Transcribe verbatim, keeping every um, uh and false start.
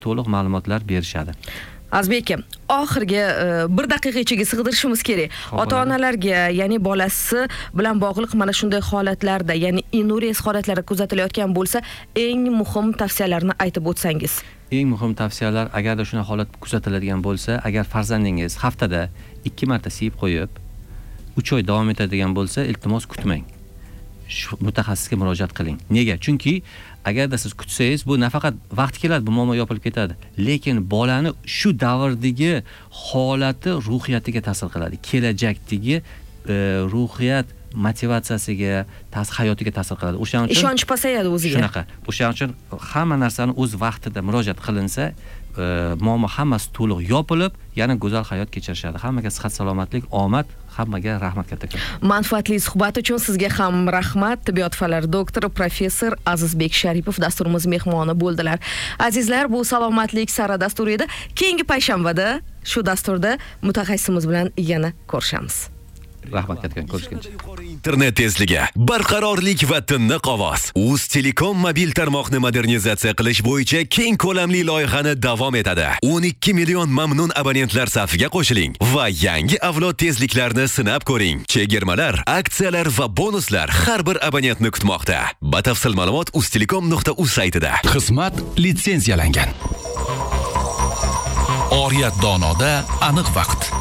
to'liq ma'lumotlar berishadi. Azbek aka, oxirgi bir daqiqa ichiga sig'dirishimiz kerak. Ota-onalarga, ya'ni bolasi bilan bog'liq mana shunday holatlarda, ya'ni inures holatlari kuzatilayotgan bo'lsa, eng muhim tavsiyalarni aytib o'tsangiz. Eng muhim tavsiyalar, agarda shunday holat kuzatiladigan bo'lsa, agar farzandingiz haftada ikki marta siyib qo'yib, uch oy davom etadigan bo'lsa, iltimos kutmang. Shu mutaxassisga murojaat qiling. Nega? Chunki agarda siz kutsangiz, bu nafaqat vaqt keladi, bu muammo yopilib ketadi, lekin bolani shu davrdagi holati ruhiyatiga ta'sir qiladi. Kelajakdagi e, ruhiyat motivatsiyasiga, ta'sir hayotiga ta'sir qiladi. O'shaning uchun ishonch pasayadi o'ziga. Shunaqa. O'shaning uchun hamma narsani o'z vaqtida murojaat qilinsa, e, muammo hammasi to'liq yopilib, yana go'zal hayot kechirishadi. Hammaga sihat, salomatlik, omad, hammaga rahmat kattakon. Manfaatli suhbat uchun sizga ham rahmat. Tibbiyot fanlari doktori professor Azizbek Sharipov dasturimiz mehmoni bo'ldilar. Azizlar, bu salomatlik sari dasturi edi. Keyingi payshanbada shu dasturda mutaxassisimiz bilan yana ko'rishamiz. Rahmat kattakon, ko'rishguncha. Internet tezligi, barqarorlik va tiniq ovoz. Uz Telekom mobil tarmoqni modernizatsiya qilish bo'yicha keng ko'lamli loyihani davom etadi. o'n ikki million mamnun abonentlar safiga qo'shiling va yangi avlod tezliklarni sinab ko'ring. Chegirmalar, aksiyalar va bonuslar har bir abonentni kutmoqda. Batafsil ma'lumot uztelekom nuqta uz saytida. Xizmat litsenziyalangan. Oriyat donoda aniq vaqt.